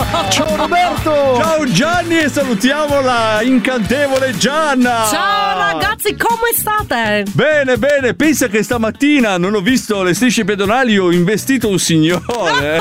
Ciao Roberto! Ciao Gianni e salutiamo la incantevole Gianna! Ciao ragazzi, come state? Bene, bene, pensa che stamattina non ho visto le strisce pedonali, ho investito un signore.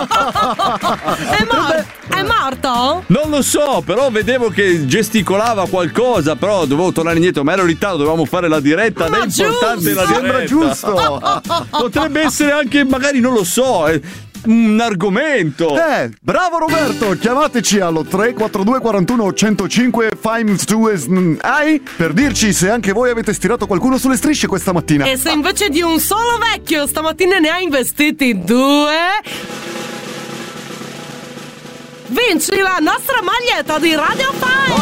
È morto? Non lo so, però vedevo che gesticolava qualcosa, però dovevo tornare indietro, ma ero in ritardo, dovevamo fare la diretta, ed è importante la diretta. Sembra giusto. Potrebbe essere anche, magari, non lo so, un argomento. Bravo Roberto, chiamateci allo 342 41 105 5 per dirci se anche voi avete stirato qualcuno sulle strisce questa mattina. E se invece di un solo vecchio stamattina ne hai investiti 2, vinci la nostra maglietta di Radio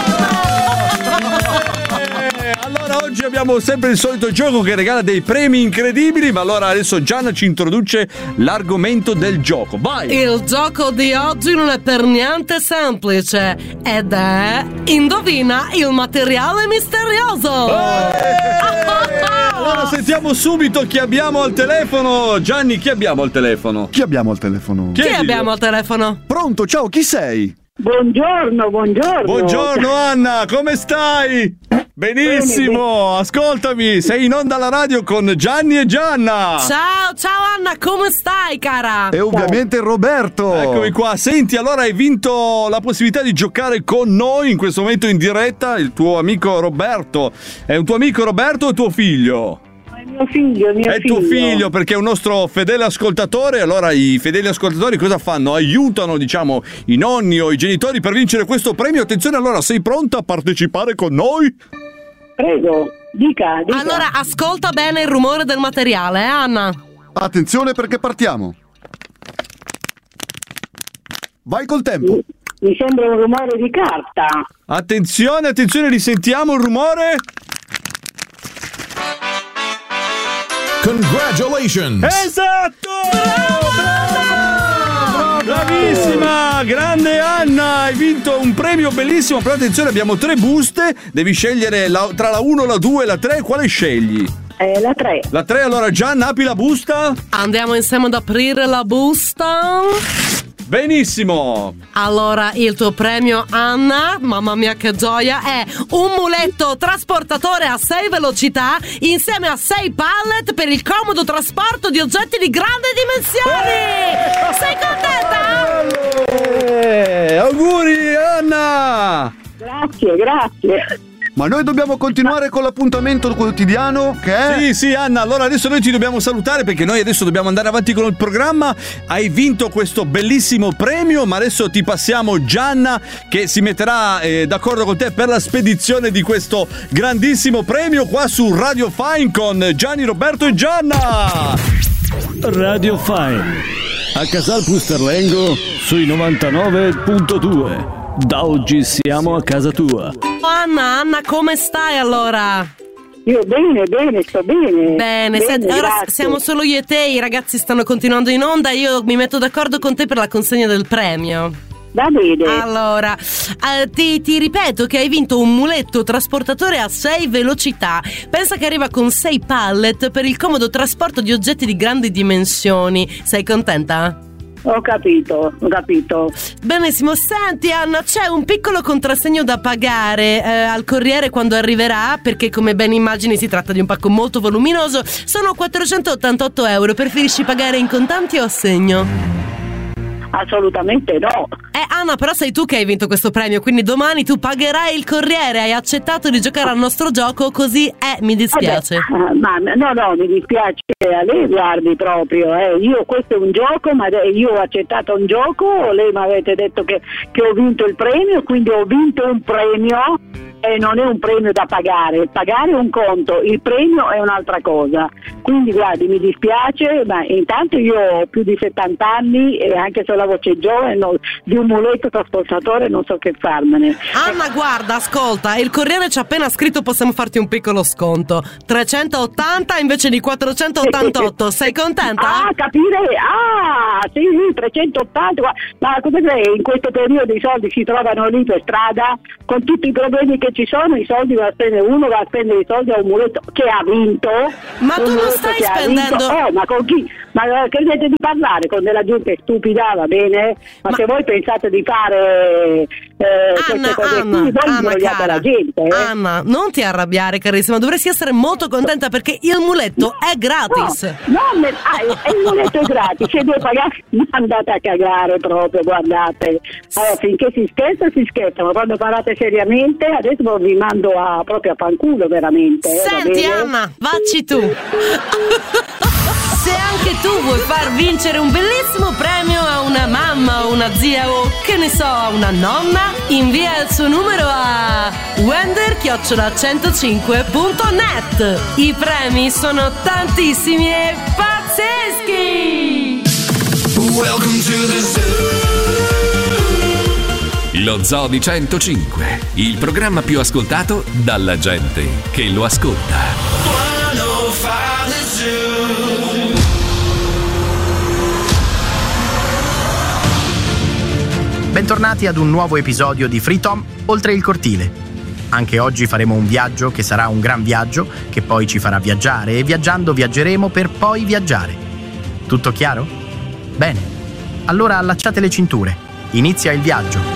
Fire. Allora oggi abbiamo sempre il solito gioco che regala dei premi incredibili, ma allora adesso Gianna ci introduce l'argomento del gioco. Vai! Il gioco di oggi non è per niente semplice ed è indovina il materiale misterioso. Allora sentiamo subito chi abbiamo al telefono. Gianni, chi abbiamo al telefono? Chi abbiamo al telefono? Chi abbiamo al telefono? Pronto, ciao, chi sei? Buongiorno. Buongiorno Anna, come stai? Benissimo, ascoltami, sei in onda alla radio con Gianni e Gianna. Ciao Anna, come stai cara? E ovviamente Roberto. Eccomi qua, senti, allora hai vinto la possibilità di giocare con noi in questo momento in diretta, il tuo amico Roberto. È un tuo amico Roberto o tuo figlio? Mio figlio. È tuo figlio, perché è un nostro fedele ascoltatore. Allora i fedeli ascoltatori cosa fanno? Aiutano, diciamo, i nonni o i genitori per vincere questo premio. Attenzione, allora, sei pronta a partecipare con noi? Prego, dica. Allora ascolta bene il rumore del materiale, Anna? Attenzione perché partiamo. Vai col tempo. Mi sembra un rumore di carta. Attenzione, risentiamo il rumore. Congratulations! Esatto! Brava! Bravissima! Grande Anna! Hai vinto un premio bellissimo. Però attenzione, abbiamo 3 buste. Devi scegliere tra la 1, la 2 e la 3. Quale scegli? La 3. La 3, allora Gianna, apri la busta. Andiamo insieme ad aprire la busta. Benissimo! Allora, il tuo premio, Anna, mamma mia che gioia, è un muletto trasportatore a 6 velocità insieme a 6 pallet per il comodo trasporto di oggetti di grandi dimensioni! Sei contenta? Auguri, Anna! Grazie. Ma noi dobbiamo continuare con l'appuntamento quotidiano che è... Sì, Anna, allora adesso noi ti dobbiamo salutare perché noi adesso dobbiamo andare avanti con il programma. Hai vinto questo bellissimo premio, ma adesso ti passiamo Gianna che si metterà d'accordo con te per la spedizione di questo grandissimo premio qua su Radio Fine con Gianni, Roberto e Gianna. Radio Fine a Casal Pusterlengo sui 99.2. Da oggi siamo a casa tua. Anna, come stai allora? Io bene, sto bene. Bene, ora grazie. siamo solo io e te, i ragazzi stanno continuando in onda, io mi metto d'accordo con te per la consegna del premio. Va bene. Allora, ti ripeto che hai vinto un muletto trasportatore a 6 velocità. Pensa che arriva con 6 pallet per il comodo trasporto di oggetti di grandi dimensioni. Sei contenta? Ho capito. Benissimo, senti Anna, c'è un piccolo contrassegno da pagare al corriere quando arriverà, perché come ben immagini si tratta di un pacco molto voluminoso. Sono 488 euro, preferisci pagare in contanti o a segno? Assolutamente no. Anna, però sei tu che hai vinto questo premio, quindi domani tu pagherai il corriere. Hai accettato di giocare al nostro gioco, così mi dispiace. Ma no, mi dispiace a lei, guardi proprio. Io questo è un gioco, ma io ho accettato un gioco. Lei mi avete detto che ho vinto il premio, quindi ho vinto un premio. E non è un premio da pagare è un conto, il premio è un'altra cosa. Quindi guardi, mi dispiace, ma intanto io ho più di 70 anni e anche se ho la voce giovane di un muletto trasportatore non so che farmene. Anna, guarda, ascolta, il corriere ci ha appena scritto, possiamo farti un piccolo sconto, 380 invece di 488. Sei contenta? Capire, sì, 380. Ma cosa credi? In questo periodo i soldi si trovano lì per strada con tutti i problemi che ci sono, i soldi va a spendere uno, va a spendere i soldi a un muletto che ha vinto. Ma tu non stai spendendo. Ma con chi? Ma credete di parlare con della gente stupida, va bene? Ma se voi pensate di fare queste cose qui, voi invogliate la gente. Anna, non ti arrabbiare, carissima, dovresti essere molto contenta perché il muletto è gratis. Il muletto è gratis, se devo pagare andate a cagare proprio, guardate. Allora, finché si scherza, ma quando parlate seriamente adesso vi mando proprio a fanculo veramente. Senti Anna, vacci tu. Se anche tu vuoi far vincere un bellissimo premio a una mamma o una zia o che ne so, a una nonna, invia il suo numero a wender@105.net. I premi sono tantissimi e pazzeschi. Welcome to the zoo. Lo Zoo di 105, il programma più ascoltato dalla gente che lo ascolta. Bentornati ad un nuovo episodio di Freetom Oltre il Cortile. Anche oggi faremo un viaggio che sarà un gran viaggio, che poi ci farà viaggiare e viaggiando viaggeremo per poi viaggiare. Tutto chiaro? Bene, allora allacciate le cinture. Inizia il viaggio.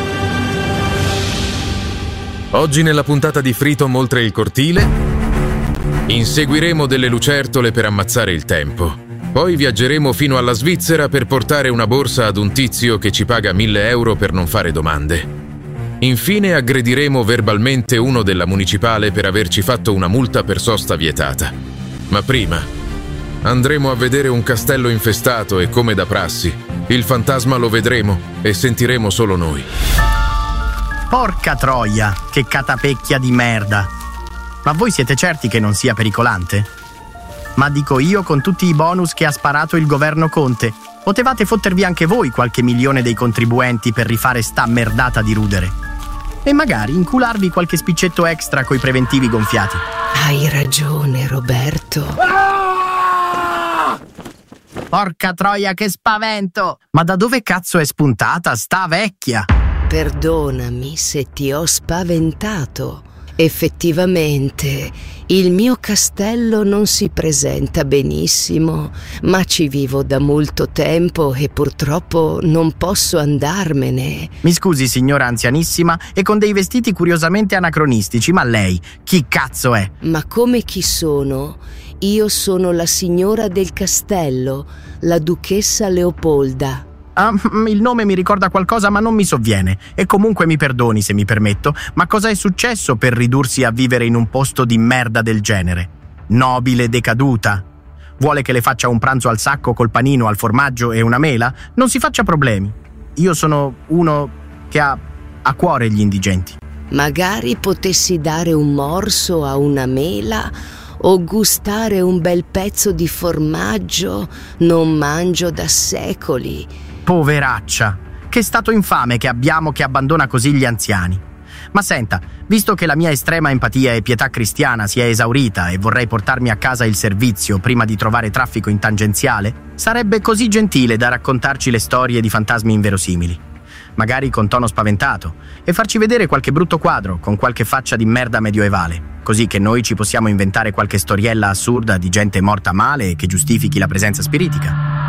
Oggi nella puntata di Freetom Oltre il Cortile inseguiremo delle lucertole per ammazzare il tempo. Poi viaggeremo fino alla Svizzera per portare una borsa ad un tizio che ci paga 1.000 euro per non fare domande. Infine aggrediremo verbalmente uno della municipale per averci fatto una multa per sosta vietata. Ma prima andremo a vedere un castello infestato e, come da prassi, il fantasma lo vedremo e sentiremo solo noi. Porca troia, che catapecchia di merda! Ma voi siete certi che non sia pericolante? Ma dico io con tutti i bonus che ha sparato il governo Conte. Potevate fottervi anche voi qualche milione dei contribuenti per rifare sta merdata di rudere. E magari incularvi qualche spiccetto extra coi preventivi gonfiati. Hai ragione, Roberto. Porca troia, che spavento! Ma da dove cazzo è spuntata sta vecchia? Perdonami se ti ho spaventato. Effettivamente, il mio castello non si presenta benissimo, ma ci vivo da molto tempo e purtroppo non posso andarmene. Mi scusi, signora anzianissima, e con dei vestiti curiosamente anacronistici, ma lei chi cazzo è? Ma come chi sono? Io sono la signora del castello, la duchessa Leopolda. Ah, il nome mi ricorda qualcosa ma non mi sovviene. E comunque mi perdoni se mi permetto, ma cosa è successo per ridursi a vivere in un posto di merda del genere? Nobile decaduta? Vuole che le faccia un pranzo al sacco col panino, al formaggio e una mela? Non si faccia problemi. Io sono uno che ha a cuore gli indigenti. Magari potessi dare un morso a una mela o gustare un bel pezzo di formaggio. Non mangio da secoli. Poveraccia, che stato infame che abbiamo che abbandona così gli anziani. Ma senta, visto che la mia estrema empatia e pietà cristiana si è esaurita e vorrei portarmi a casa il servizio prima di trovare traffico in tangenziale, sarebbe così gentile da raccontarci le storie di fantasmi inverosimili. Magari con tono spaventato, e farci vedere qualche brutto quadro con qualche faccia di merda medioevale, così che noi ci possiamo inventare qualche storiella assurda di gente morta male che giustifichi la presenza spiritica.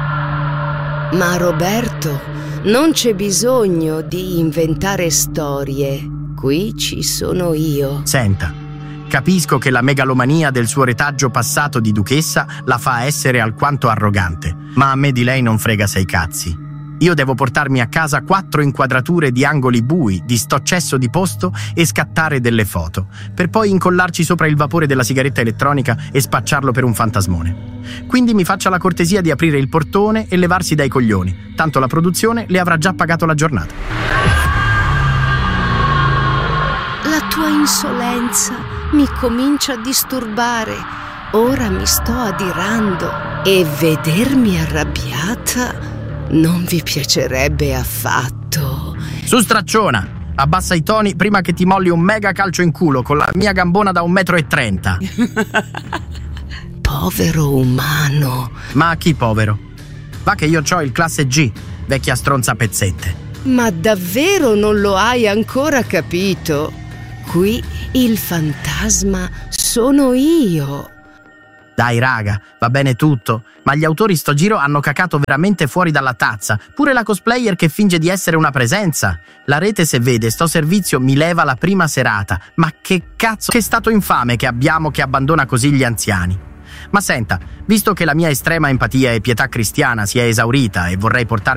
Ma Roberto, non c'è bisogno di inventare storie. Qui ci sono io. Senta, capisco che la megalomania del suo retaggio passato di duchessa la fa essere alquanto arrogante, ma a me di lei non frega 6 cazzi. Io devo portarmi a casa 4 inquadrature di angoli bui, di sto cesso di posto e scattare delle foto, per poi incollarci sopra il vapore della sigaretta elettronica e spacciarlo per un fantasmone. Quindi mi faccia la cortesia di aprire il portone e levarsi dai coglioni, tanto la produzione le avrà già pagato la giornata. La tua insolenza mi comincia a disturbare. Ora mi sto adirando e vedermi arrabbiata non vi piacerebbe affatto. Su stracciona, abbassa i toni prima che ti molli un mega calcio in culo con la mia gambona da 1,30 m. Povero umano. Ma chi povero? Va che io c'ho il classe G, vecchia stronza pezzette. Ma davvero non lo hai ancora capito? Qui il fantasma sono io. Dai raga, va bene tutto, Ma gli autori sto giro hanno cacato veramente fuori dalla tazza. Pure la cosplayer che finge di essere una presenza. La rete se vede sto servizio mi leva la prima serata. Ma che cazzo, che stato infame che abbiamo che abbandona così gli anziani. Ma senta, visto che la mia estrema empatia e pietà cristiana si è esaurita e vorrei portarmi